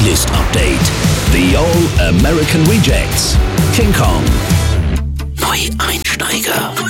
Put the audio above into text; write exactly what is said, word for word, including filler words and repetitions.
Playlist Update. The All American Rejects. King Kong. Neueinsteiger.